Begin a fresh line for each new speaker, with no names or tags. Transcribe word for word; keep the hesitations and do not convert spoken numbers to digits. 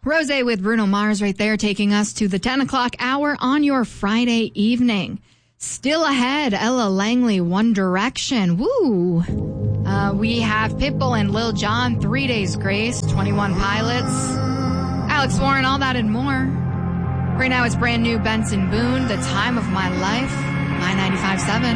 Rosé with Bruno Mars right there, taking us to the ten o'clock hour on your Friday evening. Still ahead, Ella Langley, One Direction. Woo! Uh, we have Pitbull and Lil Jon, Three Days Grace, twenty-one Pilots, Alex Warren, all that and more. Right now it's brand new Benson Boone, The Time of My Life, nine ninety-five point seven.